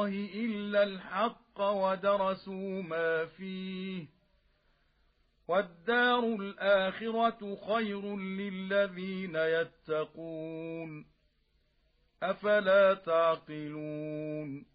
اللَّهِ إِلَّا الْحَقَّ وَدَرَسُوا مَا فِيهِ وَالدَّارُ الْآخِرَةُ خَيْرٌ لِّلَّذِينَ يَتَّقُونَ أَفَلَا تَعْقِلُونَ